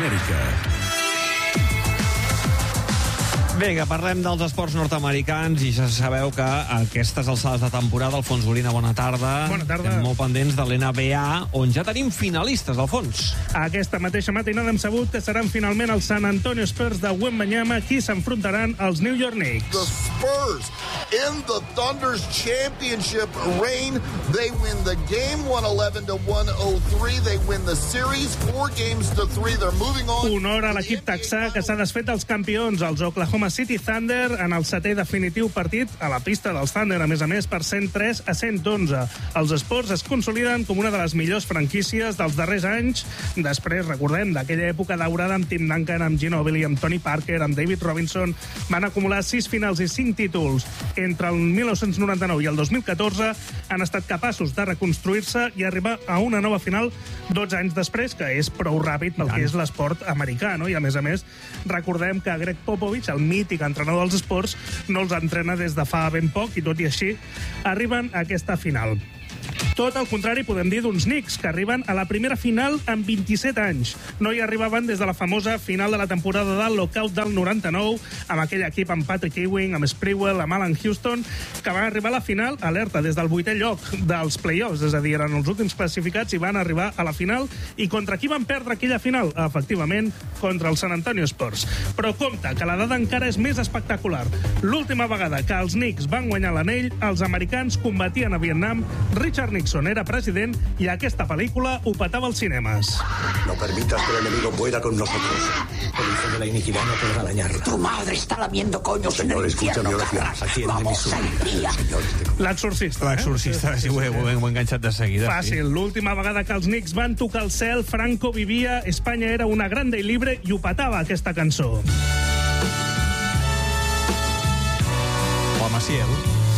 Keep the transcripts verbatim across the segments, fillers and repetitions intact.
Amèrica. Vinga, parlem dels esports nord-americans i ja sabeu que a aquestes alçades de temporada, Alfons Molina, bona tarda. Bona tarda. Estem molt pendents de l'N B A, on ja tenim finalistes, Alfons. Aquesta mateixa matinada hem sabut que seran finalment els San Antonio Spurs de Wembanyama qui s'enfrontaran als New York Knicks. The Spurs in the Thunder's championship reign. They win the game one eleven to one oh three. They win the series four games to three. They're moving on. Honor a l'equip texà que s'ha desfet dels campions, els Oklahoma City Thunder, en el setè definitiu partit a la pista dels Thunder, a més a més, per cent tres a cent onze. Els Spurs es consoliden com una de les millors franquícies dels darrers anys. Després, recordem, d'aquella època daurada amb Tim Duncan, amb Ginobili, amb Tony Parker, amb David Robinson, van acumular sis finals i cinc títols. Entre el dinou noranta-nou i el dos mil catorze han estat capaços de reconstruir-se i arribar a una nova final dotze anys després, que és prou ràpid pel que és l'esport americà, no? I a més a més, recordem que Greg Popovich, el mític entrenador dels Spurs, no els entrena des de fa ben poc i tot i així arriben a aquesta final. Tot el contrari, podem dir, d'uns Knicks, que arriben a la primera final en vint-i-set anys. No hi arribaven des de la famosa final de la temporada del lockout del noranta-nou, amb aquell equip amb Patrick Ewing, amb Sprewell, amb Alan Houston, que van arribar a la final, alerta, des del vuitè lloc dels play-offs, és a dir, eren els últims classificats i van arribar a la final. I contra qui van perdre aquella final? Efectivament, contra el San Antonio Spurs. Però compte, que la dada encara és més espectacular. L'última vegada que els Knicks van guanyar l'anell, els americans combatien a Vietnam, Richard Nixon era president i aquesta pel·lícula ho petava als cinemes. No permitas que el enemigo pueda con nosotros. El hijo de la iniquidad no podrá dañarla. Tu madre está lamiendo coños en el infierno, Carras. Vamos al día. L'exorcista. L'exorcista, sí, ho he, ho he enganxat de seguida. Fàcil. Sí. L'última vegada que els Knicks van tocar el cel, Franco vivia, Espanya era una grande y libre i ho petava aquesta cançó. O Maciel.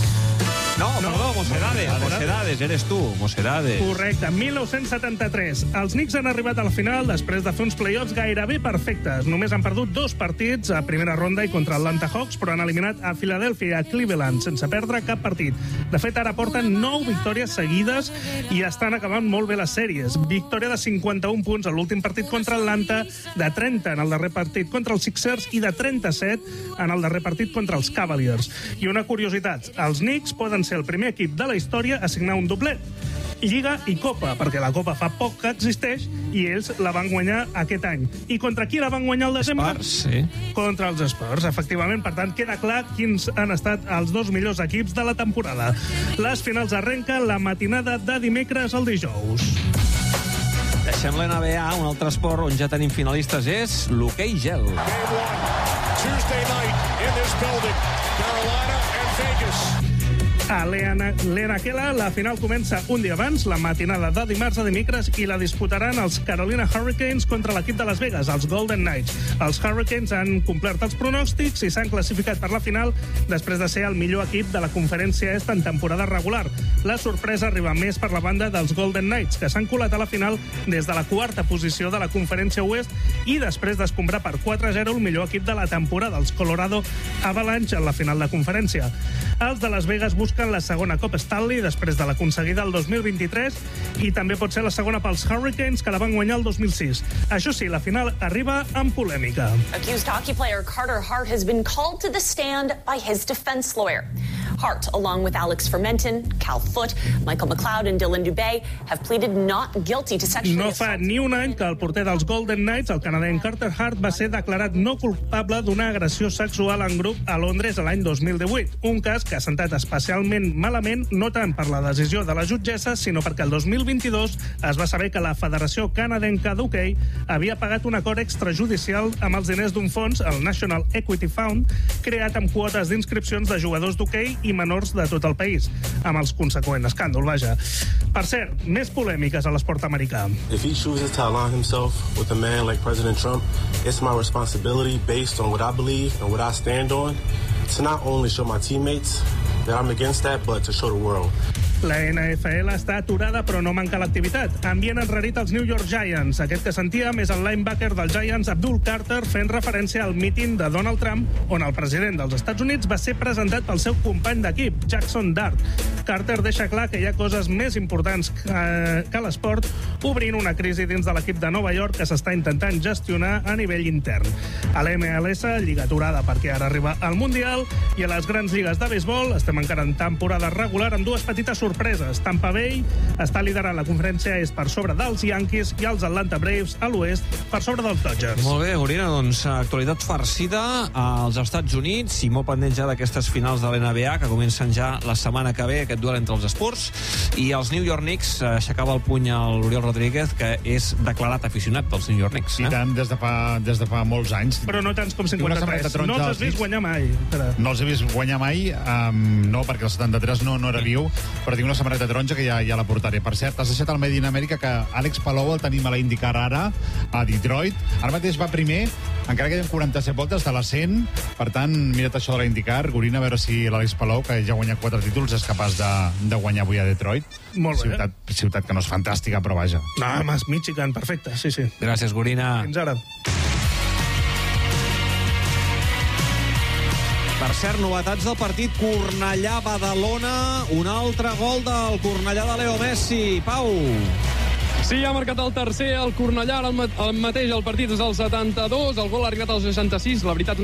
No, no, perdó, Mocedades, Mocedades, eres tu, Mocedades. Correcte, dinou setanta-tres. Els Knicks han arribat a la final després de fer uns play-offs gairebé perfectes. Només han perdut dos partits a primera ronda i contra Atlanta Hawks, però han eliminat a Philadelphia i a Cleveland sense perdre cap partit. De fet, ara porten nou victòries seguides i estan acabant molt bé les sèries. Victòria de cinquanta-un punts a l'últim partit contra Atlanta, de trenta en el darrer partit contra els Sixers i de trenta-set en el darrer partit contra els Cavaliers. I una curiositat, els Knicks poden ser el primer equip de la història a signar un doblet. Lliga i Copa, perquè la Copa fa poc que existeix i ells la van guanyar aquest any. I contra qui la van guanyar al desembre? Spurs, sí. Contra els Spurs, efectivament. Per tant, queda clar quins han estat els dos millors equips de la temporada. Les finals arrenquen la matinada de dimecres al dijous. Deixem l'N B A, un altre esport on ja tenim finalistes és l'hoquei gel. Tuesday night in this building, Carolina and Vegas. A l'Enakela, la final comença un dia abans, la matinada de dimarts a dimecres, i la disputaran els Carolina Hurricanes contra l'equip de Las Vegas, els Golden Knights. Els Hurricanes han complert els pronòstics i s'han classificat per la final després de ser el millor equip de la conferència est en temporada regular. La sorpresa arriba més per la banda dels Golden Knights, que s'han colat a la final des de la quarta posició de la conferència oest i després d'escombrar per quatre a zero el millor equip de la temporada, els Colorado Avalanche, en la final de conferència. Els de Las Vegas busquen la segona Copa Stanley després de l'aconseguida el dos mil vint-i-tres i també pot ser la segona pels Hurricanes, que la van guanyar el dos mil sis. Això sí, la final arriba amb polèmica. Accused hockey player Carter Hart has been called to the stand by his defense lawyer. Hart, along with Alex Fermenton, Cal Foote, Michael McLeod and Dylan Dubé, have pleaded not guilty to sexually No fa ni un any que el porter dels Golden Knights, el canadenc Carter Hart, va ser declarat no culpable d'una agressió sexual en grup a Londres l'any dos mil divuit. Un cas que ha sentat especialment malament, no tant per la decisió de la jutgessa, sinó perquè el dos mil vint-i-dos es va saber que la Federació Canadenca d'Hoquei havia pagat un acord extrajudicial amb els diners d'un fons, el National Equity Fund, creat amb quotes d'inscripcions de jugadors d'hoquei i menors de tot el país, amb els conseqüents escàndol, vaja. Per cert, més polèmiques a l'esport americà. If he chooses to align himself with a man like President Trump, it's my responsibility, based on what I believe and what I stand on, to not only show my teammates that I'm against that, but to show the world. La N F L està aturada però no manca l'activitat. Ambient enrarit als New York Giants. Aquest que sentíem és el linebacker dels Giants, Abdul Carter, fent referència al míting de Donald Trump, on el president dels Estats Units va ser presentat pel seu company d'equip, Jackson Dart. Carter deixa clar que hi ha coses més importants que, que l'esport, obrint una crisi dins de l'equip de Nova York que s'està intentant gestionar a nivell intern. A l'M L S, lliga aturada perquè ara arriba al Mundial, i a les grans lligues de béisbol estem encara en temporada regular amb dues petites sorpreses. Tampa Bay està liderant la conferència est per sobre dels Yankees i els Atlanta Braves a l'oest per sobre dels Dodgers. Molt bé, Gorina, doncs actualitat farcida als Estats Units i molt pendent ja d'aquestes finals de l'N B A que comencen ja la setmana que ve, aquest duel entre els Spurs i els New York Knicks. Aixecava el puny a l'Oriol Rodríguez, que és declarat aficionat dels New York Knicks. Eh? I tant, des de fa, des de fa molts anys. Però no tants com cinquanta-tres. No els has vist guanyar mai. Espera. No els he vist guanyar mai, um, no, perquè el setanta-tres no, no era viu, però tinc una samarreta taronja que ja, ja la portaré. Per cert, has deixat al Made in America que Àlex Palou el tenim a la IndyCar ara, a Detroit. Ara mateix va primer, encara queden quaranta-set voltes de la cent, per tant, mira't això de la IndyCar, Gorina, a veure si l'Àlex Palou, que ja ha guanyat quatre títols, és capaç de, de guanyar avui a Detroit. Molt bé. Ciutat, ciutat que no és fantàstica, però vaja. No, mas Michigan, perfecte, sí, sí. Gràcies, Gorina. Fins ara. Per cert, novetats del partit Cornellà-Badalona. Un altre gol del Cornellà de Leo Messi. Pau. Sí, ha marcat el tercer, el Cornellà, el mateix, el partit és el setanta-dos, el gol ha arribat al seixanta-sis, la veritat,